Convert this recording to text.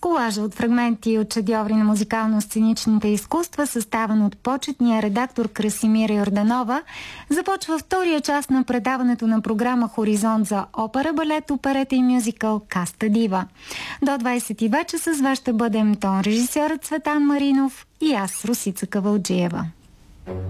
колажа от фрагменти от шедьоври на музикално-сценичните изкуства, съставен от почетния редактор Красимира Йорданова, започва втория част на предаването на програма Хоризонт за опера, балет, оперета и мюзикъл Каста Дива. До 22 часа с вас ще бъдем тон режисьорът Цветан Маринов и аз, Русица Кавалджиева.